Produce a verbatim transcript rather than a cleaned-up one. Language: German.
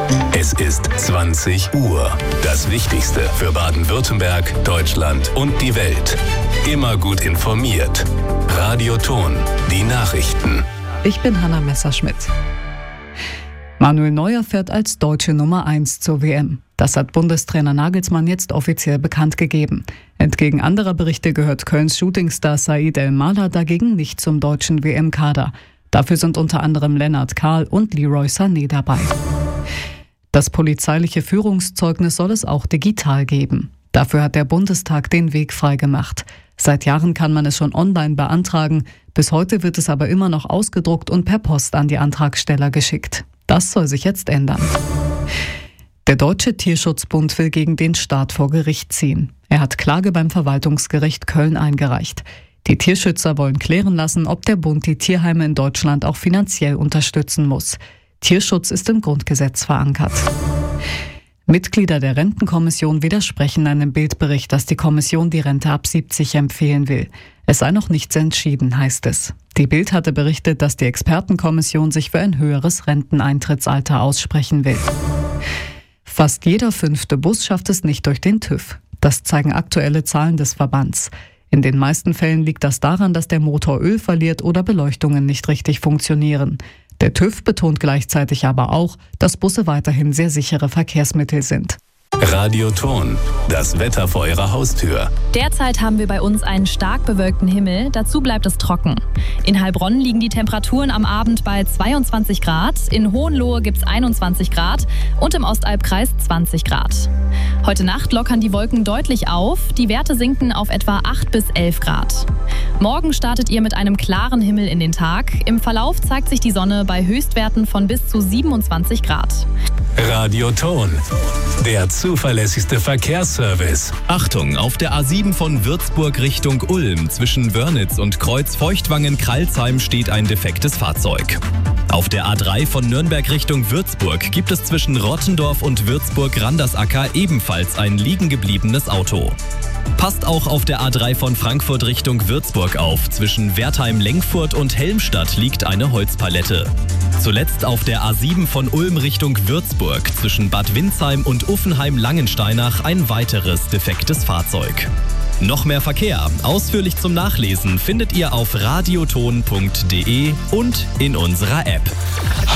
Es ist zwanzig Uhr. Das Wichtigste für Baden-Württemberg, Deutschland und die Welt. Immer gut informiert. Radio Ton, die Nachrichten. Ich bin Hanna Messerschmidt. Manuel Neuer fährt als deutsche Nummer eins zur W M. Das hat Bundestrainer Nagelsmann jetzt offiziell bekannt gegeben. Entgegen anderer Berichte gehört Kölns Shootingstar Said El-Mala dagegen nicht zum deutschen W M-Kader. Dafür sind unter anderem Lennart Kahl und Leroy Sané dabei. Das polizeiliche Führungszeugnis soll es auch digital geben. Dafür hat der Bundestag den Weg freigemacht. Seit Jahren kann man es schon online beantragen. Bis heute wird es aber immer noch ausgedruckt und per Post an die Antragsteller geschickt. Das soll sich jetzt ändern. Der Deutsche Tierschutzbund will gegen den Staat vor Gericht ziehen. Er hat Klage beim Verwaltungsgericht Köln eingereicht. Die Tierschützer wollen klären lassen, ob der Bund die Tierheime in Deutschland auch finanziell unterstützen muss. Tierschutz ist im Grundgesetz verankert. Mitglieder der Rentenkommission widersprechen einem Bildbericht, dass die Kommission die Rente ab siebzig empfehlen will. Es sei noch nichts entschieden, heißt es. Die Bild hatte berichtet, dass die Expertenkommission sich für ein höheres Renteneintrittsalter aussprechen will. Fast jeder fünfte Bus schafft es nicht durch den TÜV. Das zeigen aktuelle Zahlen des Verbands. In den meisten Fällen liegt das daran, dass der Motor Öl verliert oder Beleuchtungen nicht richtig funktionieren. Der TÜV betont gleichzeitig aber auch, dass Busse weiterhin sehr sichere Verkehrsmittel sind. Radio Ton, das Wetter vor Ihrer Haustür. Derzeit haben wir bei uns einen stark bewölkten Himmel, dazu bleibt es trocken. In Heilbronn liegen die Temperaturen am Abend bei zweiundzwanzig Grad, in Hohenlohe gibt es einundzwanzig Grad und im Ostalbkreis zwanzig Grad. Heute Nacht lockern die Wolken deutlich auf, die Werte sinken auf etwa acht bis elf Grad. Morgen startet ihr mit einem klaren Himmel in den Tag. Im Verlauf zeigt sich die Sonne bei Höchstwerten von bis zu siebenundzwanzig Grad. Radio Ton, der zuverlässigste Verkehrsservice. Achtung, auf der A sieben von Würzburg Richtung Ulm zwischen Wörnitz und Kreuz Feuchtwangen-Kralsheim steht ein defektes Fahrzeug. Auf der A drei von Nürnberg Richtung Würzburg gibt es zwischen Rottendorf und Würzburg-Randersacker ebenfalls ein liegen gebliebenes Auto. Passt auch auf der A drei von Frankfurt Richtung Würzburg auf. Zwischen Wertheim-Lenkfurt und Helmstadt liegt eine Holzpalette. Zuletzt auf der A sieben von Ulm Richtung Würzburg zwischen Bad Windsheim und Uffenheim-Langensteinach ein weiteres defektes Fahrzeug. Noch mehr Verkehr, ausführlich zum Nachlesen, findet ihr auf radioton punkt de und in unserer App.